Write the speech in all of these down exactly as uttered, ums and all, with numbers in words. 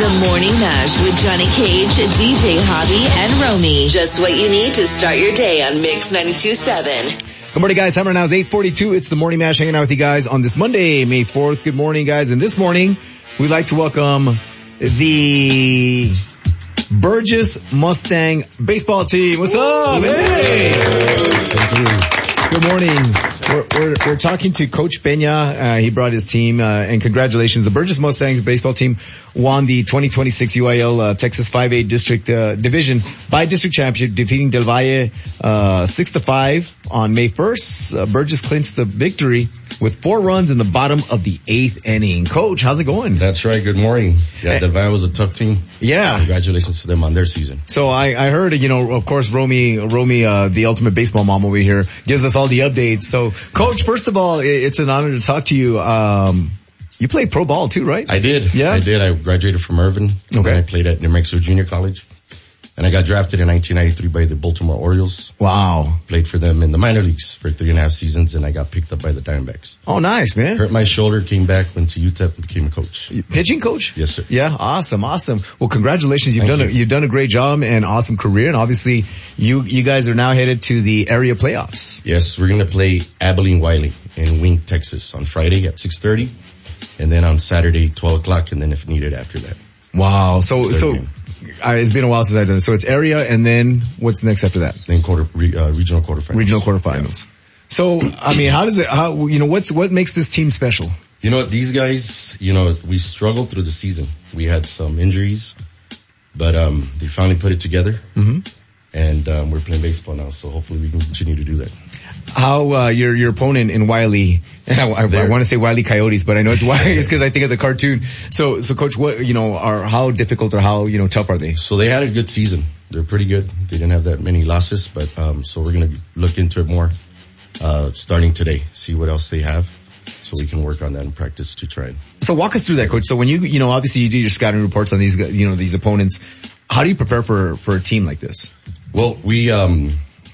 The Morning Mash with Johnny Cage, D J Hobby, and Romy. Just what you need to start your day on Mix ninety-two point seven. Good morning, guys. Time right now is eight forty-two. It's the Morning Mash hanging out with you guys on this Monday, May fourth. Good morning, guys. And this morning, we'd like to welcome the Burgess Mustang baseball team. What's up? Hey! Good morning. We're, we're, we're talking to Coach Peña. Uh, he brought his team, uh, and congratulations. The Burgess Mustang baseball team won the twenty twenty-six U I L uh, Texas five A District uh, Division by District Championship, defeating Del Valle uh, six to five on May first. Uh, Burgess clinched the victory with four runs in the bottom of the eighth inning. Coach, how's it going? That's right. Good morning. Yeah, Del Valle was a tough team. Yeah. Congratulations to them on their season. So I, I heard, you know, of course, Romy, Romy, uh, the ultimate baseball mom over here, gives us all the updates. So, Coach, first of all, it's an honor to talk to you. Um, you played pro ball too, right? I did. Yeah. I did. I graduated from Irvin. Okay. I played at New Mexico Junior College. And I got drafted in nineteen ninety-three by the Baltimore Orioles. Wow. Played for them in the minor leagues for three and a half seasons, and I got picked up by the Diamondbacks. Oh, nice, man. Hurt my shoulder, came back, went to U T E P, and became a coach. Pitching coach? Yes, sir. Yeah, awesome, awesome. Well, congratulations. You've Thank done you. a, you've done a great job and awesome career, and obviously you you guys are now headed to the area playoffs. Yes, we're going to play Abilene Wiley in Wink, Texas on Friday at six thirty, and then on Saturday, twelve o'clock, and then if needed after that. Wow. So, Third so game. uh, it's been a while since I've done it. So it's area, and then what's next after that? Then quarter, re, uh, regional quarterfinals. Regional quarterfinals. So, I mean, how does it, how, you know, what's, what makes this team special? You know what, these guys, you know, we struggled through the season. We had some injuries, but um they finally put it together. Mm-hmm. And um we're playing baseball now, so hopefully we can continue to do that. How, uh, your, your opponent in Wiley, and I, I, I want to say Wiley Coyotes, but I know it's Wiley, it's because I think of the cartoon. So, so Coach, what, you know, are, how difficult or how, you know, tough are they? So they had a good season. They're pretty good. They didn't have that many losses, but um so we're going to look into it more uh starting today, see what else they have, so we can work on that and practice to try and. So walk us through that, Coach. So when you, you know, obviously you do your scouting reports on these, you know, these opponents. How do you prepare for, for a team like this? Well, we, um,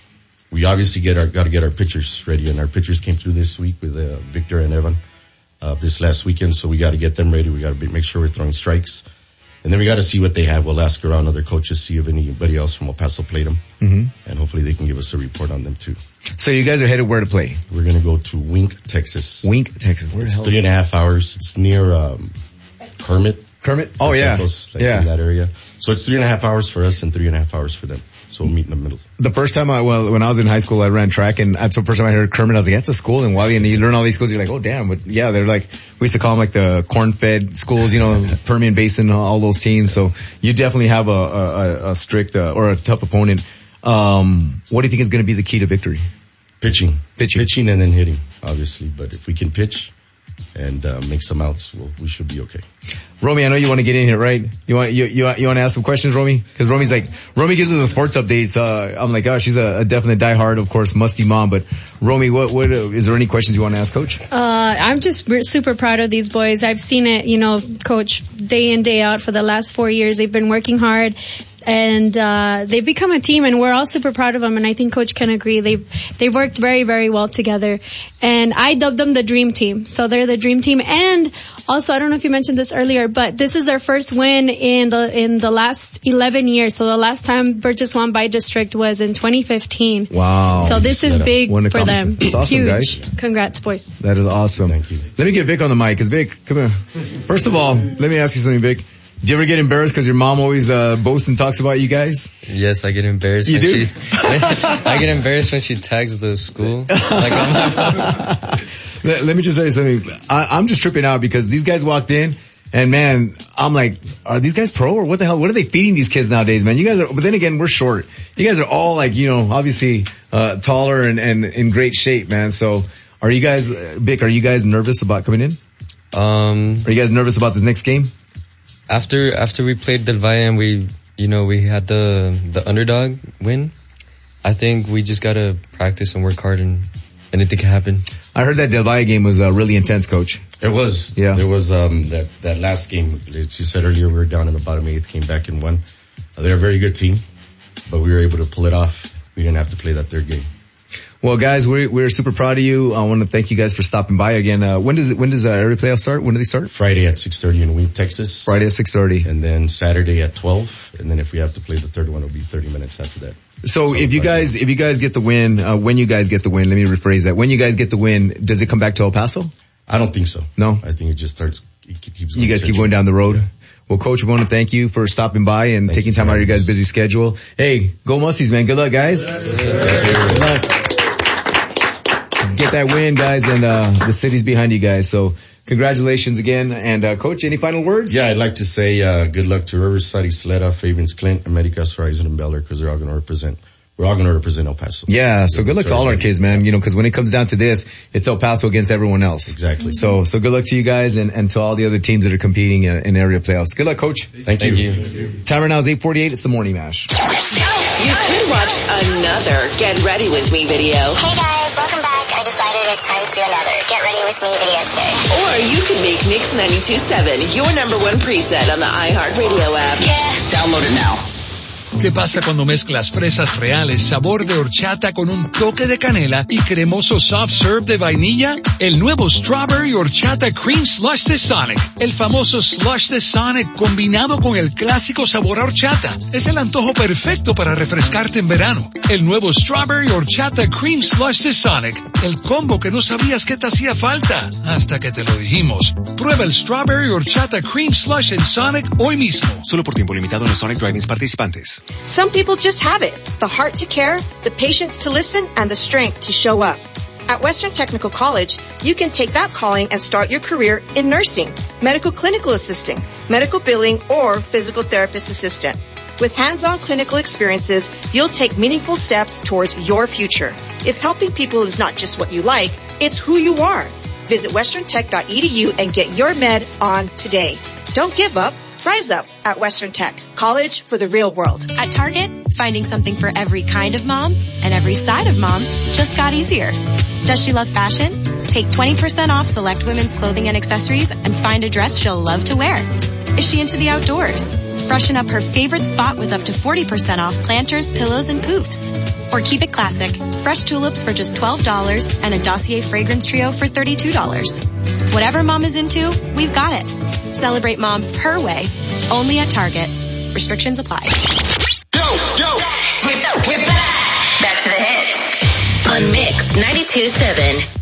we obviously get our, gotta get our pitchers ready, and our pitchers came through this week with, uh, Victor and Evan, uh, this last weekend, so we gotta get them ready. We gotta be, make sure we're throwing strikes. And then we gotta see what they have. We'll ask around other coaches, see if anybody else from El Paso played them. Mm-hmm. And hopefully they can give us a report on them too. So you guys are headed where to play? We're gonna go to Wink, Texas. Wink, Texas. Where the It's hell? three and a half hours. It's near, um, Kermit. Kermit? Oh, yeah. Close, like Yeah. in that area. So it's three and a half hours for us and three and a half hours for them. So we'll meet in the middle. The first time I, well, when I was in high school, I ran track, and that's the first time I heard Kermit. I was like, that's a school in Wiley, and you learn all these schools, you're like, oh damn, but yeah, they're like, we used to call them like the corn-fed schools, you know, Permian Basin, all those teams. So you definitely have a, a, a strict, uh, or a tough opponent. Um, what do you think is going to be the key to victory? Pitching. Pitching. Pitching and then hitting, obviously. But if we can pitch and uh, make some outs, well, we should be okay. Romy, I know you want to get in here, right? You want, you, you, you want to ask some questions, Romy? Cause Romy's like, Romy gives us the sports updates. Uh, I'm like, oh, she's a, a definite diehard, of course, musty mom. But Romy, what, what, uh, is there any questions you want to ask Coach? Uh, I'm just re- super proud of these boys. I've seen it, you know, Coach, day in, day out for the last four years. They've been working hard. And, uh, they've become a team, and we're all super proud of them. And I think Coach can agree. They've, they've worked very, very well together. And I dubbed them the dream team. So they're the dream team. And also, I don't know if you mentioned this earlier, but this is their first win in the, in the last eleven years. So the last time Burgess won by district was in twenty fifteen. Wow. So this is big What an for them. accomplishment. It's awesome, Huge. guys. Congrats, boys. That is awesome. Thank you. Let me get Vic on the mic, cause Vic, come here. First of all, let me ask you something, Vic. Do you ever get embarrassed because your mom always uh boasts and talks about you guys? Yes, I get embarrassed. You when do? She, I get embarrassed when she tags the school. Like on my phone. let, let me just tell you something. I, I'm just tripping out because these guys walked in, and man, I'm like, are these guys pro or what the hell? What are they feeding these kids nowadays, man? You guys are, but then again, we're short. You guys are all like, you know, obviously uh taller and and in great shape, man. So, are you guys, Vic? Are you guys nervous about coming in? Um, Are you guys nervous about this next game? after after we played Del Valle and we, you know, we had the the underdog win, I think we just gotta practice and work hard, and anything can happen. I heard that Del Valle game was uh, really intense, Coach. It was. Yeah. There was um that that last game. As you said earlier, we were down in the bottom eighth, came back and won. Uh, they're a very good team, but we were able to pull it off. We didn't have to play that third game. Well, guys, we're we're super proud of you. I want to thank you guys for stopping by again. Uh, when does it, when does uh, area playoff start? When do they start? Friday at six thirty in Wheat, Texas. Friday at six thirty, and then Saturday at twelve, and then if we have to play the third one, it'll be thirty minutes after that. So, so if you guys if you guys get the win, uh, when you guys get the win, let me rephrase that. When you guys get the win, does it come back to El Paso? I don't think so. No, I think it just starts. It keeps. You guys keep going down the road. Yeah. Well, Coach, we want to thank you for stopping by and thank taking time out of your guys' busy schedule. Hey, go Muskies, man. Good luck, guys. Yes, good luck. Get that win, guys, and uh the city's behind you guys. So congratulations again. And uh Coach, any final words? Yeah, I'd like to say uh good luck to Riverside, Isleta, Fabians, Clint, Americas, Horizon, and Bel Air, because they're all going to represent. We're all going to represent El Paso. Yeah, so good luck to all our kids, man. You know, because when it comes down to this, it's El Paso against everyone else. Exactly. So, so good luck to you guys and, and to all the other teams that are competing in, in area playoffs. Good luck, Coach. Thank, Thank you. you. Time right now is eight forty-eight. It's the Morning Mash. You could watch another Get Ready With Me video. Hey guys, welcome back. I decided it's time to do another Get Ready With Me video today. Or you could make Mix ninety-two point seven your number one preset on the iHeartRadio app. Yeah. Download it now. ¿Qué pasa cuando mezclas fresas reales, sabor de horchata con un toque de canela y cremoso soft serve de vainilla? El nuevo Strawberry Horchata Cream Slush de Sonic. El famoso slush de Sonic combinado con el clásico sabor a horchata. Es el antojo perfecto para refrescarte en verano. El nuevo Strawberry Horchata Cream Slush de Sonic. El combo que no sabías que te hacía falta hasta que te lo dijimos. Prueba el Strawberry Horchata Cream Slush en Sonic hoy mismo. Solo por tiempo limitado en los Sonic Drive-ins participantes. Some people just have it, the heart to care, the patience to listen, and the strength to show up. At Western Technical College, you can take that calling and start your career in nursing, medical clinical assisting, medical billing, or physical therapist assistant. With hands-on clinical experiences, you'll take meaningful steps towards your future. If helping people is not just what you like, it's who you are. Visit western tech dot e d u and get your med on today. Don't give up. Rise up at Western Tech, college for the real world. At Target, finding something for every kind of mom and every side of mom just got easier. Does she love fashion? Take twenty percent off select women's clothing and accessories and find a dress she'll love to wear. Is she into the outdoors? Freshen up her favorite spot with up to forty percent off planters, pillows, and poofs. Or keep it classic. Fresh tulips for just twelve dollars and a Dossier fragrance trio for thirty-two dollars. Whatever mom is into, we've got it. Celebrate mom her way. Only at Target. Restrictions apply. Yo, yo. We're back. Back to the hits. On Mix ninety-two point seven.